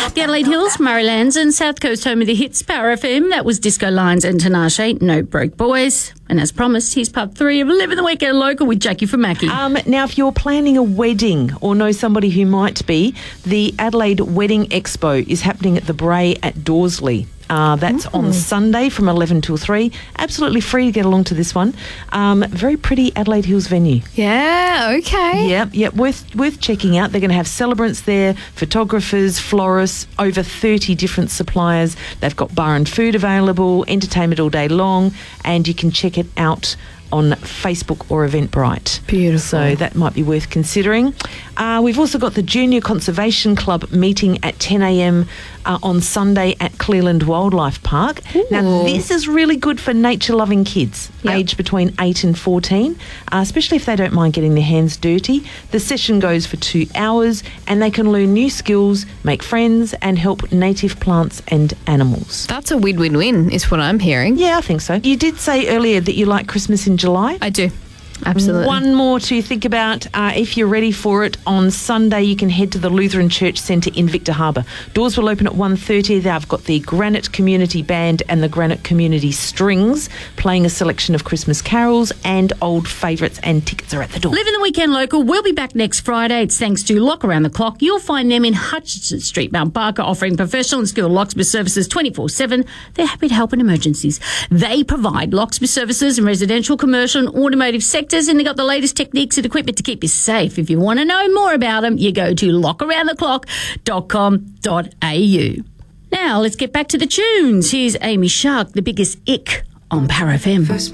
The Adelaide Hills, Murraylands and South Coast home of the hits, Power FM. That was Disco Lions and Tinashe, No Broke Boys. And as promised, here's part 3 of Living the Weekend Local with Jackie from Mackie. Now, if you're planning a wedding or know somebody who might be, the Adelaide Wedding Expo is happening at the Bray at Dorsley. That's on Sunday from 11 till 3. Absolutely free to get along to this one. Very pretty Adelaide Hills venue. Yeah, okay. Yep, worth checking out. They're going to have celebrants there, photographers, florists, over 30 different suppliers. They've got bar and food available, entertainment all day long, and you can check it out on Facebook or Eventbrite. Beautiful. So that might be worth considering. We've also got the Junior Conservation Club meeting at 10 a.m. On Sunday at Clearland Wildlife Park. Ooh. Now, this is really good for nature-loving kids, aged between 8 and 14, especially if they don't mind getting their hands dirty. The session goes for 2 hours and they can learn new skills, make friends and help native plants and animals. That's a win-win-win is what I'm hearing. Yeah, I think so. You did say earlier that you like Christmas in July. I do. Absolutely. One more to think about. If you're ready for it, on Sunday you can head to the Lutheran Church Centre in Victor Harbour. Doors will open at 1:30. They've got the Granite Community Band and the Granite Community Strings playing a selection of Christmas carols and old favourites, and tickets are at the door. Living the Weekend Local. We'll be back next Friday. It's thanks to Lock Around the Clock. You'll find them in Hutchinson Street, Mount Barker, offering professional and skilled locksmith services 24/7. They're happy to help in emergencies. They provide locksmith services in residential, commercial and automotive sectors, and they've got the latest techniques and equipment to keep you safe. If you want to know more about them, you go to lockaroundtheclock.com.au. Now, let's get back to the tunes. Here's Amy Shark, The Biggest Ick on Power FM.